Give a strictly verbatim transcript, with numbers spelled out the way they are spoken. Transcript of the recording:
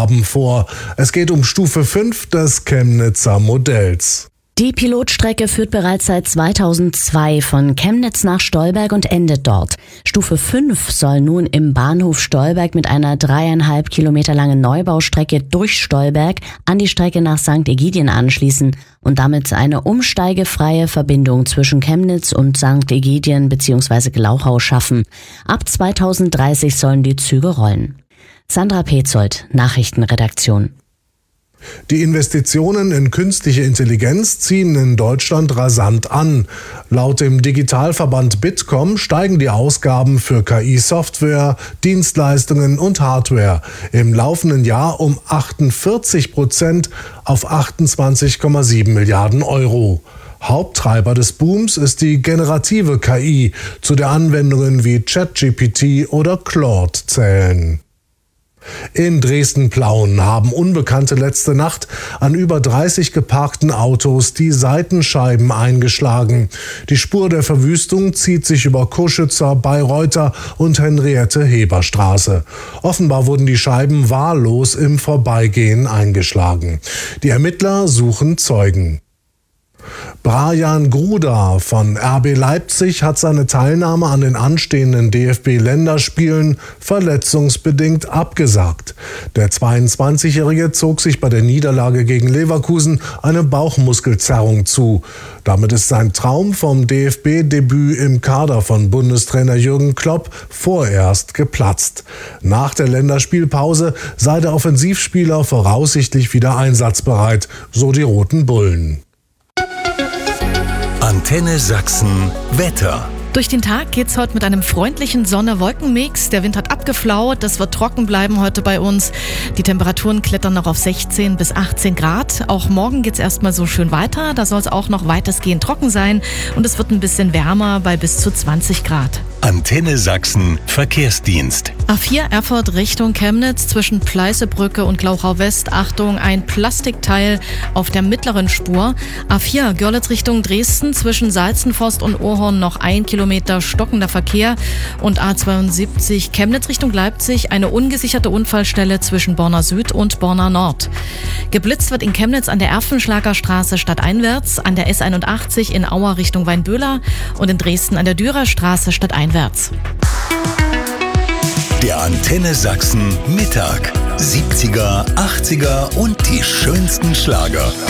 Ausgaben vor. Es geht um Stufe fünf des Chemnitzer Modells. Die Pilotstrecke führt bereits seit zweitausendzwei von Chemnitz nach Stolberg und endet dort. Stufe fünf soll nun im Bahnhof Stolberg mit einer dreieinhalb Kilometer langen Neubaustrecke durch Stolberg an die Strecke nach Sankt Egidien anschließen und damit eine umsteigefreie Verbindung zwischen Chemnitz und Sankt Egidien bzw. Glauchau schaffen. Ab zweitausenddreißig sollen die Züge rollen. Sandra Petzold, Nachrichtenredaktion. Die Investitionen in künstliche Intelligenz ziehen in Deutschland rasant an. Laut dem Digitalverband Bitkom steigen die Ausgaben für K I-Software, Dienstleistungen und Hardware im laufenden Jahr um achtundvierzig Prozent auf achtundzwanzig Komma sieben Milliarden Euro. Haupttreiber des Booms ist die generative K I, zu der Anwendungen wie ChatGPT oder Claude zählen. In Dresden-Plauen haben Unbekannte letzte Nacht an über dreißig geparkten Autos die Seitenscheiben eingeschlagen. Die Spur der Verwüstung zieht sich über Coschützer, Bayreuther und Henriette-Heber-Straße. Offenbar wurden die Scheiben wahllos im Vorbeigehen eingeschlagen. Die Ermittler suchen Zeugen. Brajan Gruda von R B Leipzig hat seine Teilnahme an den anstehenden D F B-Länderspielen verletzungsbedingt abgesagt. Der zweiundzwanzigjährige zog sich bei der Niederlage gegen Leverkusen eine Bauchmuskelzerrung zu. Damit ist sein Traum vom D F B-Debüt im Kader von Bundestrainer Jürgen Klopp vorerst geplatzt. Nach der Länderspielpause sei der Offensivspieler voraussichtlich wieder einsatzbereit, so die Roten Bullen. Antenne Sachsen Wetter. Durch den Tag geht's heute mit einem freundlichen Sonne-Wolken-Mix. Der Wind hat abgeflaut, es wird trocken bleiben heute bei uns. Die Temperaturen klettern noch auf sechzehn bis achtzehn Grad. Auch morgen geht's erstmal so schön weiter. Da soll es auch noch weitestgehend trocken sein und es wird ein bisschen wärmer bei bis zu zwanzig Grad. Antenne Sachsen Verkehrsdienst. A vier Erfurt Richtung Chemnitz zwischen Pleißebrücke und Glauchau West. Achtung, ein Plastikteil auf der mittleren Spur. A vier Görlitz Richtung Dresden zwischen Salzenforst und Ohrhorn noch ein Kilometer stockender Verkehr. Und A zweiundsiebzig Chemnitz Richtung Leipzig eine ungesicherte Unfallstelle zwischen Borna Süd und Borna Nord. Geblitzt wird in Chemnitz an der Erfenschlager Straße stadteinwärts, an der S einundachtzig in Auer Richtung Weinböhler und in Dresden an der Dürer Straße stadteinwärts. Der Antenne Sachsen Mittag. siebziger, achtziger und die schönsten Schlager.